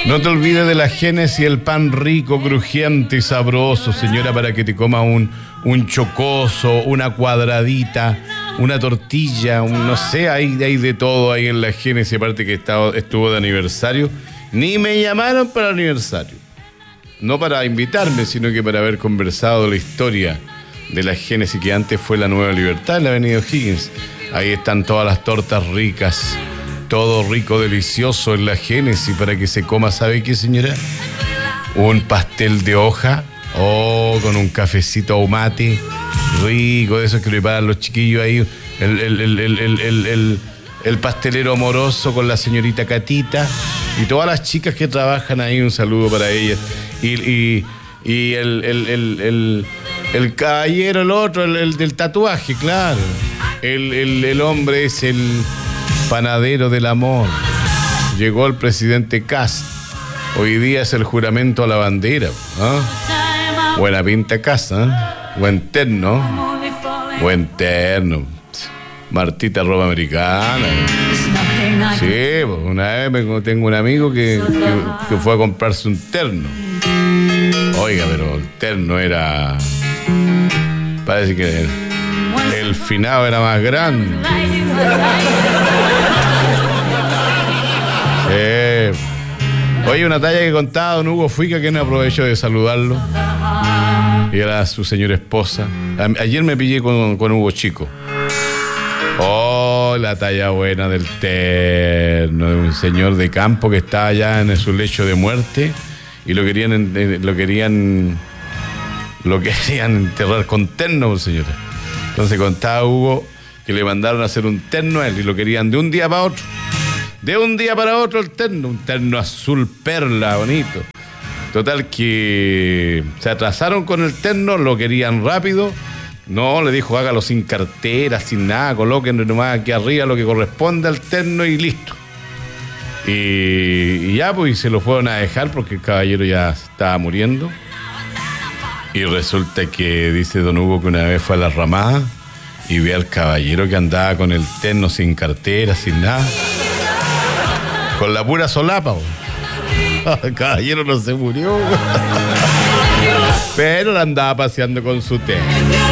No te olvides de la Génesis, el pan rico, crujiente y sabroso, señora, para que te coma un chocoso, una cuadradita, una tortilla, no sé, hay de todo ahí en la Génesis, aparte que estuvo de aniversario. Ni me llamaron para el aniversario. No para invitarme, sino que para haber conversado la historia de la Génesis, que antes fue la Nueva Libertad en la avenida O'Higgins. Ahí están todas las tortas ricas, todo rico, delicioso en la Génesis para que se coma. ¿Sabe qué, señora? Un pastel de hoja, con un cafecito o mate rico, de esos que preparan los chiquillos ahí. El pastelero amoroso con la señorita Catita y todas las chicas que trabajan ahí, un saludo para ellas. Y el caballero, el otro, el del tatuaje, claro. El hombre es el panadero del amor. Llegó el presidente Kast. Hoy día es el juramento a la bandera. Buena pinta casa, buen terno. Buen terno. Martita ropa americana. Sí, pues una vez tengo un amigo que fue a comprarse un terno. Oiga, pero el terno era... Parece que el finado era más grande. Sí. Oye, una talla que contaba don Hugo Fuica, que no aprovecho de saludarlo. Y era su señora esposa. Ayer me pillé con Hugo Chico. La talla buena del terno de un señor de campo que estaba ya en su lecho de muerte y lo querían enterrar con terno, señora. Entonces contaba Hugo que le mandaron a hacer un terno a él y lo querían de un día para otro. De un día para otro el terno, un terno azul perla, bonito. Total que se atrasaron con el terno, lo querían rápido. No, le dijo, hágalo sin cartera, sin nada, colóquenlo nomás aquí arriba lo que corresponde al terno y listo. Y ya, pues, se lo fueron a dejar porque el caballero ya estaba muriendo. Y resulta que dice don Hugo que una vez fue a la ramada y ve al caballero que andaba con el terno sin cartera, sin nada. Con la pura solapa, el caballero no se murió. Pero andaba paseando con su terno.